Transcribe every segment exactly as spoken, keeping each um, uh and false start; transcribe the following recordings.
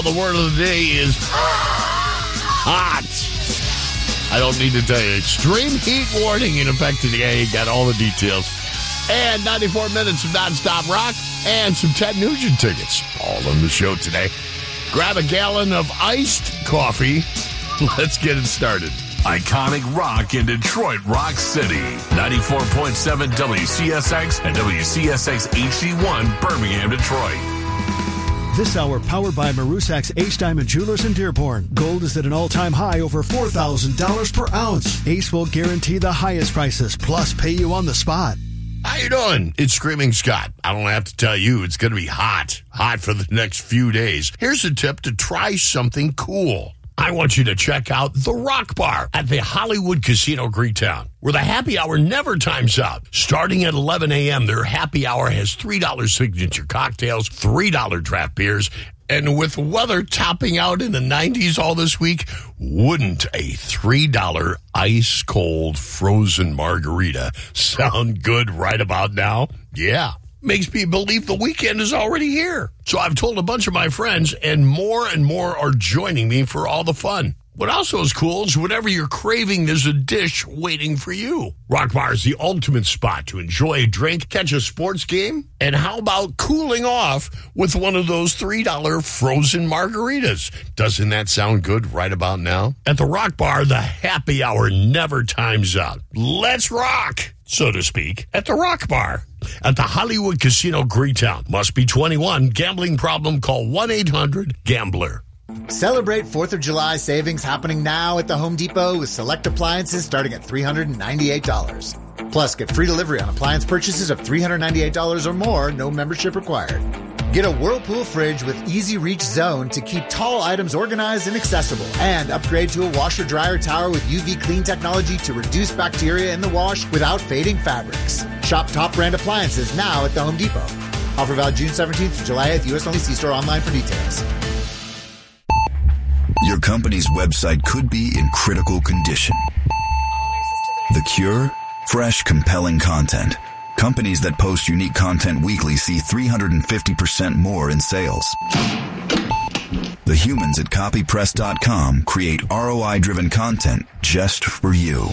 The word of the day is hot. I don't need to tell you. Extreme heat warning in effect today. You got all the details. And ninety-four minutes of nonstop rock and some Ted Nugent tickets. All on the show today. Grab a gallon of iced coffee. Let's get it started. Iconic rock in Detroit Rock City. ninety-four point seven W C S X and W C S X H D one Birmingham, Detroit. This hour powered by Marusak's Ace Diamond Jewelers in Dearborn. Gold is at an all-time high over four thousand dollars per ounce. Ace will guarantee the highest prices, plus pay you on the spot. How you doing? It's Screaming Scott. I don't have to tell you, it's going to be hot. Hot for the next few days. Here's a tip to try something cool. I want you to check out the Rock Bar at the Hollywood Casino Greektown, where the happy hour never times out. Starting at eleven a.m., their happy hour has three dollars signature cocktails, three dollars draft beers, and with weather topping out in the nineties all this week, wouldn't a three dollars ice-cold frozen margarita sound good right about now? Yeah. Makes me believe the weekend is already here. So I've told a bunch of my friends, and more and more are joining me for all the fun. What also is cool is whatever you're craving, there's a dish waiting for you. Rock Bar is the ultimate spot to enjoy a drink, catch a sports game, and how about cooling off with one of those three dollars frozen margaritas? Doesn't that sound good right about now? At the Rock Bar, the happy hour never times out. Let's rock, so to speak, at the Rock Bar at the Hollywood Casino Greektown. Must be twenty-one. Gambling problem? Call one eight hundred gambler. Celebrate fourth of July savings happening now at the Home Depot with select appliances starting at three hundred ninety-eight dollars. Plus, get free delivery on appliance purchases of three hundred ninety-eight dollars or more, no membership required. Get a Whirlpool fridge with Easy Reach Zone to keep tall items organized and accessible. And upgrade to a washer-dryer tower with U V clean technology to reduce bacteria in the wash without fading fabrics. Shop top brand appliances now at the Home Depot. Offer valid June seventeenth to July eighth. U S only. See store online for details. Your company's website could be in critical condition. The cure? Fresh, compelling content. Companies that post unique content weekly see three hundred fifty percent more in sales. The humans at copy press dot com create R O I-driven content just for you.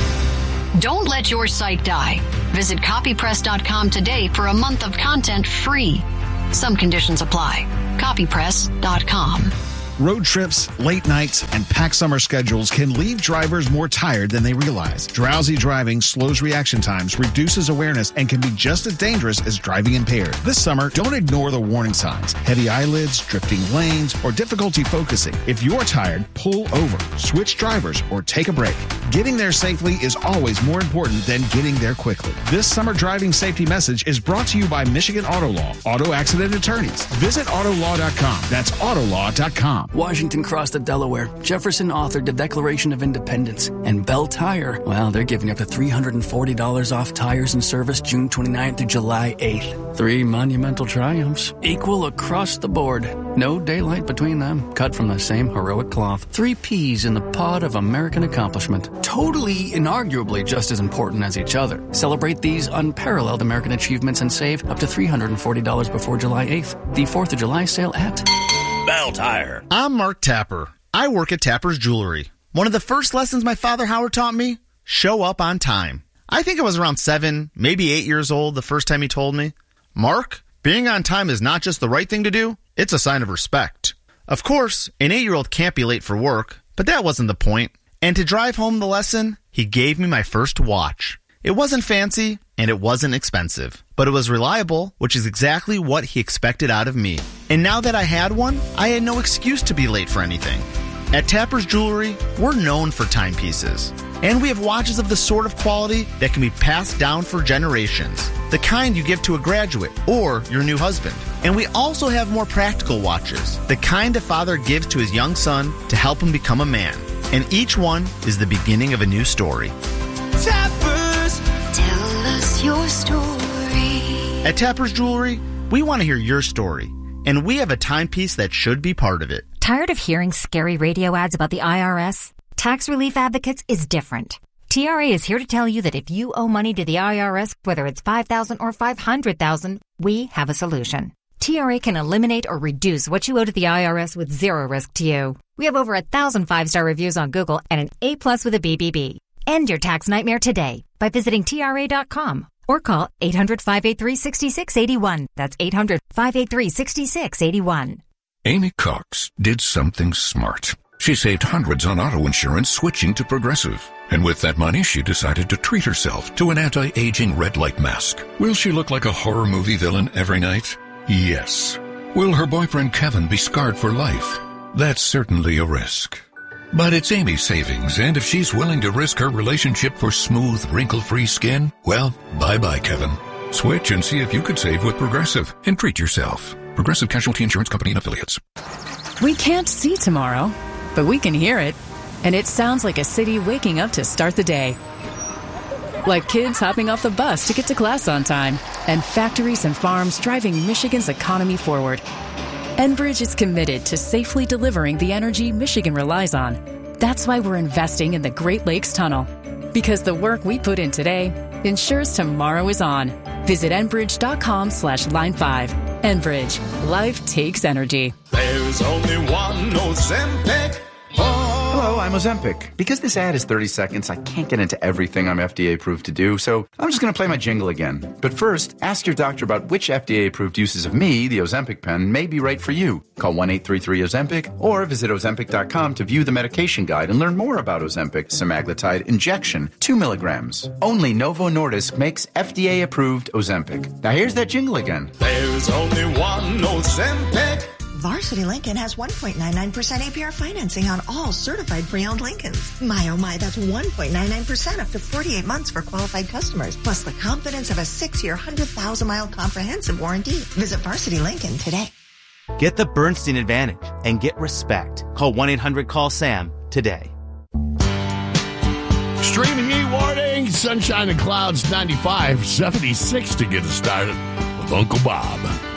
Don't let your site die. Visit copy press dot com today for a month of content free. Some conditions apply. copy press dot com. Road trips, late nights, and packed summer schedules can leave drivers more tired than they realize. Drowsy driving slows reaction times, reduces awareness, and can be just as dangerous as driving impaired. This summer, don't ignore the warning signs. Heavy eyelids, drifting lanes, or difficulty focusing. If you're tired, pull over, switch drivers, or take a break. Getting there safely is always more important than getting there quickly. This summer driving safety message is brought to you by Michigan Auto Law, auto accident attorneys. Visit auto law dot com. That's auto law dot com. Washington crossed the Delaware. Jefferson authored the Declaration of Independence. And Bell Tire, well, they're giving up to three hundred forty dollars off tires and service June twenty-ninth through July eighth. Three monumental triumphs, equal across the board. No daylight between them, cut from the same heroic cloth. Three peas in the pod of American accomplishment. Totally, inarguably just as important as each other. Celebrate these unparalleled American achievements and save up to three hundred forty dollars before July eighth. The fourth of July sale at Bell Tire. I'm Mark Tapper. I work at Tapper's Jewelry. One of the first lessons my father Howard taught me, show up on time. I think I was around seven, maybe eight years old the first time he told me, Mark, being on time is not just the right thing to do, it's a sign of respect. Of course, an eight-year-old can't be late for work, but that wasn't the point. And to drive home the lesson, he gave me my first watch. It wasn't fancy, and it wasn't expensive, but it was reliable, which is exactly what he expected out of me. And now that I had one, I had no excuse to be late for anything. At Tapper's Jewelry, we're known for timepieces. And we have watches of the sort of quality that can be passed down for generations. The kind you give to a graduate or your new husband. And we also have more practical watches. The kind a father gives to his young son to help him become a man. And each one is the beginning of a new story. Tapper's, tell us your story. At Tapper's Jewelry, we want to hear your story. And we have a timepiece that should be part of it. Tired of hearing scary radio ads about the I R S? Tax Relief Advocates is different. T R A is here to tell you that if you owe money to the I R S, whether it's five thousand dollars or five hundred thousand dollars, we have a solution. T R A can eliminate or reduce what you owe to the I R S with zero risk to you. We have over a thousand five-star reviews on Google and an A plus with a B B B. End your tax nightmare today by visiting T R A dot com or call eight hundred, five eight three, six six eight one. That's eight hundred, five eight three, six six eight one. Amy Cox did something smart. She saved hundreds on auto insurance switching to Progressive. And with that money, she decided to treat herself to an anti-aging red light mask. Will she look like a horror movie villain every night? Yes. Will her boyfriend Kevin be scarred for life? That's certainly a risk. But it's Amy's savings, and if she's willing to risk her relationship for smooth, wrinkle-free skin, well, bye-bye, Kevin. Switch and see if you could save with Progressive and treat yourself. Progressive Casualty Insurance Company and Affiliates. We can't see tomorrow, but we can hear it. And it sounds like a city waking up to start the day. Like kids hopping off the bus to get to class on time, and factories and farms driving Michigan's economy forward. Enbridge is committed to safely delivering the energy Michigan relies on. That's why we're investing in the Great Lakes Tunnel. Because the work we put in today ensures tomorrow is on. Visit Enbridge.com slash line five. Enbridge. Life takes energy. There's only one Ozempic. Hello, I'm Ozempic. Because this ad is thirty seconds, I can't get into everything I'm F D A approved to do, so I'm just going to play my jingle again. But first, ask your doctor about which F D A approved uses of me, the Ozempic pen, may be right for you. Call one eight three three Ozempic or visit Ozempic dot com to view the medication guide and learn more about Ozempic semaglutide injection, two milligrams. Only Novo Nordisk makes F D A approved Ozempic. Now here's that jingle again. There's only one Ozempic. Varsity Lincoln has one point nine nine percent A P R financing on all certified pre-owned Lincolns. My oh my, that's one point nine nine percent up to forty-eight months for qualified customers, plus the confidence of a six-year, one hundred thousand mile comprehensive warranty. Visit Varsity Lincoln today. Get the Bernstein Advantage and get respect. Call one eight hundred call SAM today. Extreme heat warning, sunshine and clouds, ninety-five, seventy-six to get us started with Uncle Bob.